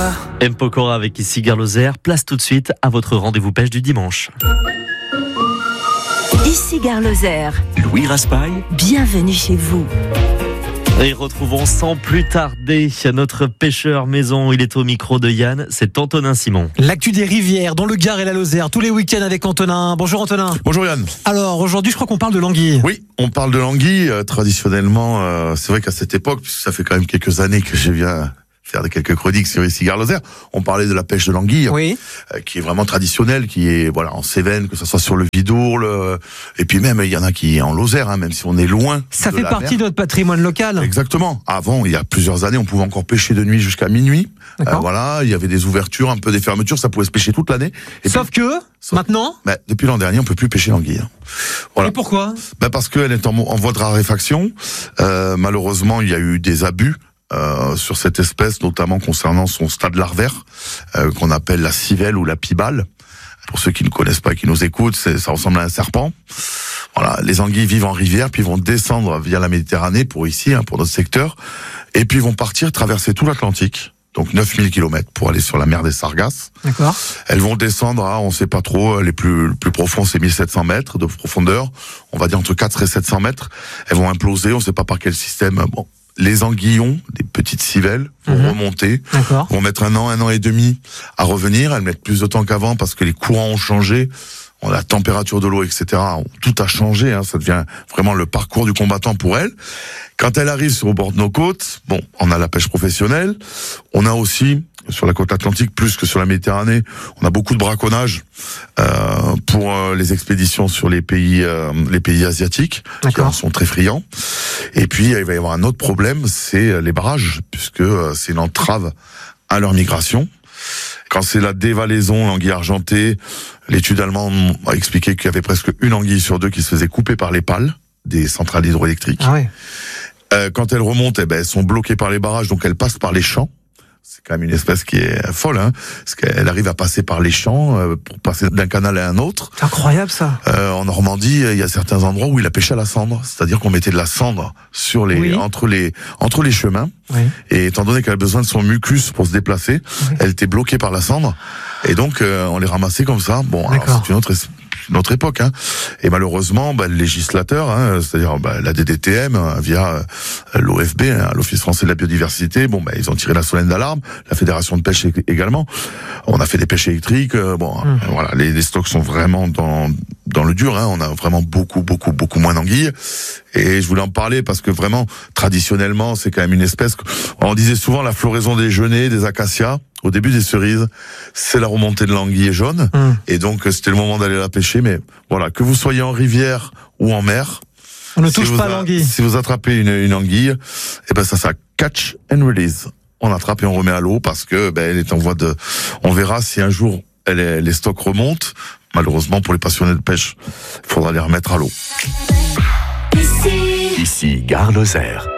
Pokora. M. Pokora avec ici Gare Lozère. Place tout de suite à votre rendez-vous pêche du dimanche. Ici Gare Lozère. Louis Raspail. Bienvenue chez vous. Et retrouvons sans plus tarder notre pêcheur maison. Il est au micro de Yann, c'est Antonin Simon. L'actu des rivières dans le Gard et la Lozère, tous les week-ends avec Antonin. Bonjour Antonin. Bonjour Yann. Alors aujourd'hui je crois qu'on parle de l'anguille. Oui, on parle de l'anguille. Traditionnellement, c'est vrai qu'à cette époque, puisque ça fait quand même quelques années que je viens faire quelques chroniques sur ici Gare Lozère, on parlait de la pêche de l'anguille, Oui. qui est vraiment traditionnelle, qui est en Cévennes, que ce soit sur le Vidourle, et puis même il y en a qui est en Lozère, même si on est loin. Ça de fait la partie mer. de notre patrimoine local. Exactement. Avant, il y a plusieurs années, on pouvait encore pêcher de nuit jusqu'à minuit. D'accord. Il y avait des ouvertures, un peu des fermetures, ça pouvait se pêcher toute l'année. Et Sauf puis, que maintenant. depuis l'an dernier, on peut plus pêcher l'anguille. Voilà. Et pourquoi? Parce qu'elle est en voie de raréfaction. Malheureusement, il y a eu des abus sur cette espèce, notamment concernant son stade larvaire, qu'on appelle la civelle ou la pibale. Pour ceux qui ne connaissent pas, qui nous écoutent, ça ressemble à un serpent. Voilà, les anguilles vivent en rivière, puis vont descendre via la Méditerranée pour ici, pour notre secteur, et puis vont partir traverser tout l'Atlantique. Donc 9000 km pour aller sur la mer des Sargasses. D'accord. Elles vont descendre à, on sait pas trop, les plus profonds c'est 1700 mètres de profondeur. On va dire entre 4 et 700 mètres. Elles vont imploser, on sait pas par quel système. Bon. Les anguillons, des petites civelles, vont remonter, D'accord. vont mettre un an et demi à revenir. Elles mettent plus de temps qu'avant parce que les courants ont changé, la température de l'eau, etc. Tout a changé. Ça devient vraiment le parcours du combattant pour elles. Quand elles arrivent sur le bord de nos côtes, on a la pêche professionnelle. On a aussi, sur la côte atlantique, plus que sur la Méditerranée, on a beaucoup de braconnage pour les expéditions sur les pays asiatiques, qui en sont très friands. Et puis, il va y avoir un autre problème, c'est les barrages, puisque c'est une entrave à leur migration. Quand c'est la dévalaison, l'anguille argentée, l'étude allemande a expliqué qu'il y avait presque une anguille sur deux qui se faisait couper par les pales des centrales hydroélectriques. Ah ouais. Quand elles remontent, elles sont bloquées par les barrages, donc elles passent par les champs. C'est quand même une espèce qui est folle, parce qu'elle arrive à passer par les champs pour passer d'un canal à un autre. C'est incroyable ça. En Normandie, il y a certains endroits où il a pêché à la cendre, c'est-à-dire qu'on mettait de la cendre sur entre les chemins. Oui. Et étant donné qu'elle a besoin de son mucus pour se déplacer, elle était bloquée par la cendre, et donc on les ramassait comme ça. Alors, c'est une autre époque, et malheureusement le législateur, c'est-à-dire la DDTM via l'OFB, l'Office français de la biodiversité, ils ont tiré la sonnette d'alarme, la fédération de pêche également. On a fait des pêches électriques, voilà, les stocks sont vraiment dans le dur, on a vraiment beaucoup moins d'anguilles, et je voulais en parler parce que vraiment traditionnellement c'est quand même une espèce, on disait souvent la floraison des genêts, des acacias. Au début des cerises, c'est la remontée de l'anguille jaune, et donc c'était le moment d'aller la pêcher. Mais voilà, que vous soyez en rivière ou en mer, on ne touche pas l'anguille. Si vous attrapez une anguille, ça catch and release. On attrape et on remet à l'eau parce que elle est en voie de. On verra si un jour les stocks remontent. Malheureusement pour les passionnés de pêche, il faudra les remettre à l'eau. Ici Gare Lozère.